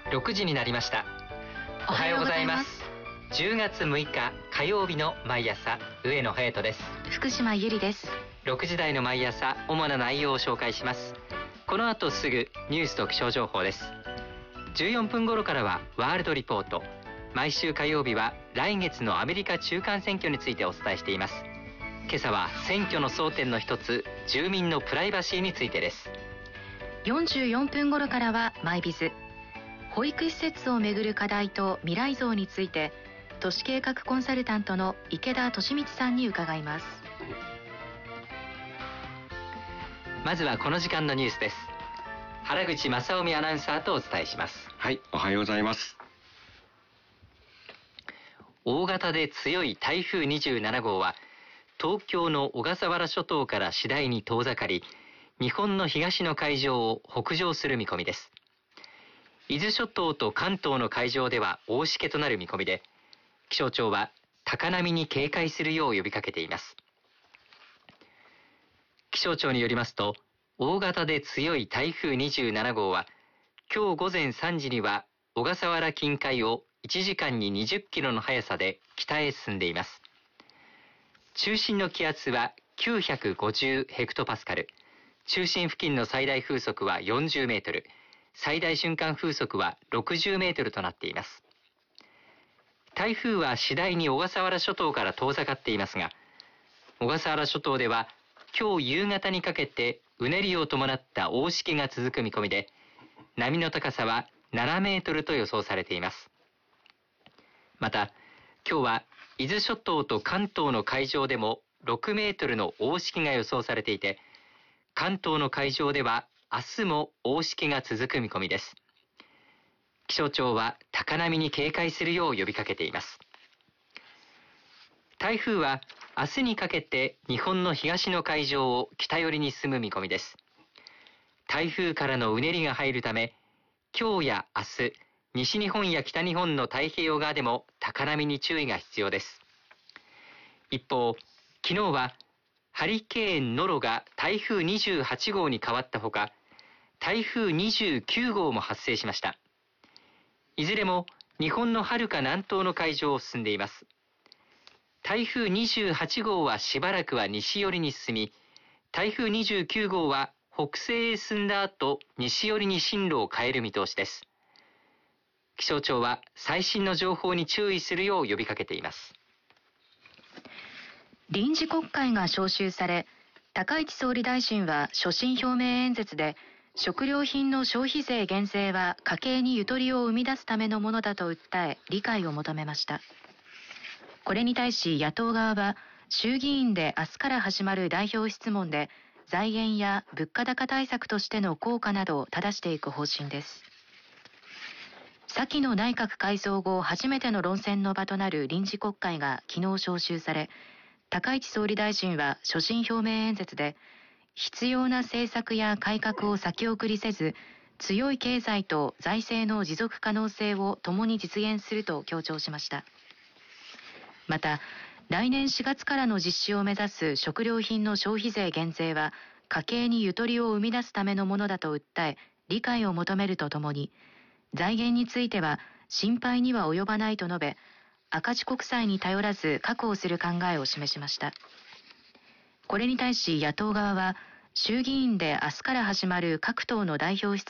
6時になりました。おはようございます。10月6日火曜日の毎朝、上野隼人です。 福島ゆりです。 6時台の毎朝、主な内容を紹介します。この後すぐニュースと気象情報です。14分頃からはワールドリポート。毎週火曜日は来月のアメリカ中間選挙についてお伝えしています。今朝は選挙の争点の一つ、住民のプライバシーについてです。 44分頃からはマイビズ。保育施設をめぐる課題と未来像について、都市計画コンサルタントの池田俊光さんに伺います。 まずはこの時間のニュースです。原口正臣アナウンサーとお伝えします。 はい、おはようございます。 大型で強い台風27号は東京の小笠原諸島から次第に遠ざかり、日本の東の海上を北上する見込みです。伊豆諸島と関東の海上では大しけとなる見込みで、気象庁は高波に警戒するよう呼びかけています。気象庁によりますと、大型で強い台風27号は今日午前3時には小笠原近海を1時間に20キロの速さで北へ進んでいます。中心の気圧は950ヘクトパスカル、中心付近の最大風速は40メートル、最大瞬間風速は60メートルとなっています。台風は次第に小笠原諸島から遠ざかっていますが、小笠原諸島では今日夕方にかけてうねりを伴った大しけが続く見込みで、波の高さは7メートルと予想されています。また、今日は伊豆諸島と関東の海上でも6メートルの大しけが予想されていて、関東の海上では明日も大しけが続く見込みです。気象庁は高波に警戒するよう呼びかけています。台風は明日にかけて日本の東の海上を北寄りに進む見込みです。台風からのうねりが入るため、今日や明日、西日本や北日本の太平洋側でも高波に注意が必要です。一方、昨日はハリケーンノロが台風28号に変わったほか、台風29号も発生しました。いずれも日本の遥か南東の海上を進んでいます。台風28号はしばらくは西寄りに進み、台風29号は北西へ進んだ後、西寄りに進路を変える見通しです。気象庁は最新の情報に注意するよう呼びかけています。 臨時国会が召集され、高市総理大臣は所信表明演説で、食料品の消費税減税は家計にゆとりを生み出すためのものだと訴え、理解を求めました。これに対し野党側は、衆議院で明日から始まる代表質問で、財源や物価高対策としての効果などを正していく方針です。先の内閣改造後初めての論戦の場となる臨時国会が昨日召集され、高市総理大臣は所信表明演説で、必要な政策や改革を先送りせず、強い経済と財政の持続可能性を共に実現すると強調しました。また、来年4月からの実施を目指す食料品の消費税減税は、家計にゆとりを生み出すためのものだと訴え、理解を求めるとともに、財源については心配には及ばないと述べ、赤字国債に頼らず確保する考えを示しました。これに対し野党側は、衆議院で明日から始まる各党の代表質